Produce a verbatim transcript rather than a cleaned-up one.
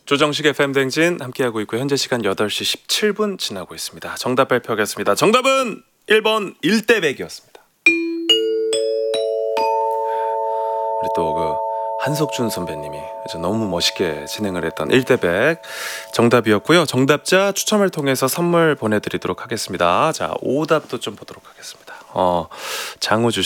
조정식 에프엠 댕진 함께하고 있고 현재 시간 여덟 시 십칠 분 지나고 있습니다. 정답 발표하겠습니다. 정답은 일 번 일대백이었습니다. 우리 또 그 한석준 선배님이 너무 멋있게 진행을 했던 일대백 정답이었고요. 정답자 추첨을 통해서 선물 보내드리도록 하겠습니다. 자, 오답도 좀 보도록 하겠습니다. 어, 장우주